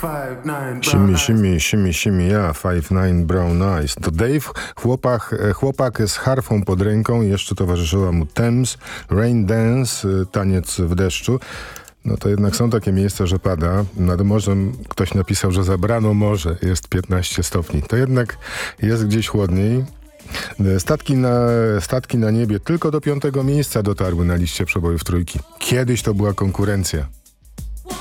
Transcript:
Shimmy, shimmy, shimmy, shimmy, ja, 5'9" Brown Eyes. To Dave, chłopak z harfą pod ręką, jeszcze towarzyszyła mu Thames, Rain Dance, taniec w deszczu. No to jednak są takie miejsca, że pada. Nad morzem ktoś napisał, że zabrano morze, jest 15 stopni. To jednak jest gdzieś chłodniej. Statki na niebie tylko do 5. miejsca dotarły na liście przebojów trójki. Kiedyś to była konkurencja.